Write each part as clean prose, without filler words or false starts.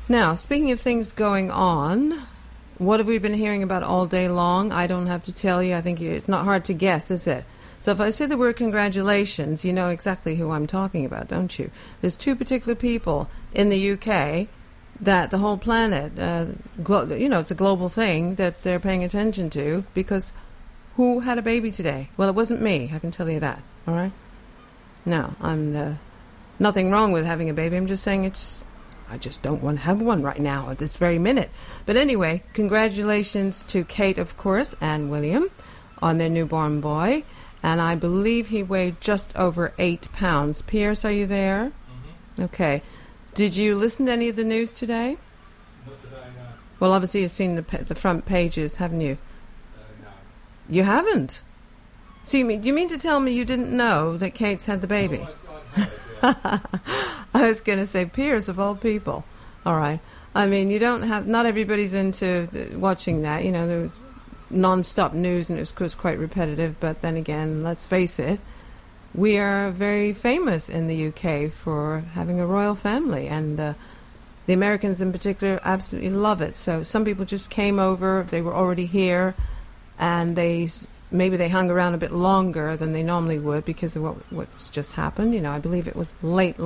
Now, speaking of things going on, what have we been hearing about all day long? I don't have to tell you. I think it's not hard to guess, is it? So if I say the word congratulations, you know exactly who I'm talking about, don't you? There's two particular people in the UK that the whole planet, it's a global thing that they're paying attention to, because who had a baby today? Well, it wasn't me, I can tell you that, all right? Now, I'm nothing wrong with having a baby. I'm just saying I just don't want to have one right now at this very minute. But anyway, congratulations to Kate, of course, and William on their newborn boy. And I believe he weighed just over 8 pounds. Pierce, are you there? Mm-hmm. Okay. Did you listen to any of the news today? Not today, no. Well, obviously you've seen the front pages, haven't you? No. You haven't? So you mean to tell me you didn't know that Kate's had the baby? No, I'd heard, yeah. I was going to say Pierce, of all people. All right. I mean, not everybody's into watching that. You know, there was non-stop news and it was quite repetitive. But then again, let's face it, we are very famous in the UK for having a royal family. And the Americans in particular absolutely love it. So some people just came over. They were already here. And maybe they hung around a bit longer than they normally would because of what's just happened. You know, I believe it was late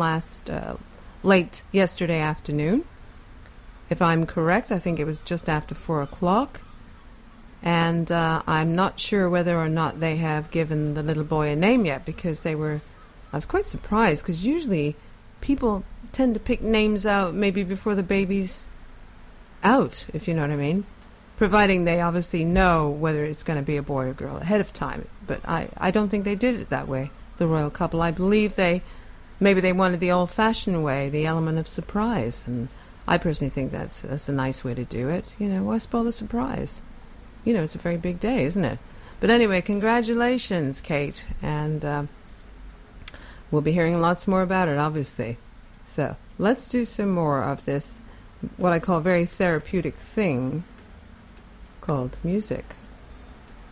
yesterday afternoon. If I'm correct, I think it was just after 4 o'clock. And I'm not sure whether or not they have given the little boy a name yet, because I was quite surprised, because usually people tend to pick names out maybe before the baby's out, if you know what I mean. Providing they obviously know whether it's going to be a boy or girl ahead of time. But I don't think they did it that way, the royal couple. I believe maybe they wanted the old-fashioned way, the element of surprise. And I personally think that's a nice way to do it. You know, why spoil the surprise? You know, it's a very big day, isn't it? But anyway, congratulations, Kate. And we'll be hearing lots more about it, obviously. So let's do some more of this, what I call very therapeutic thing called music.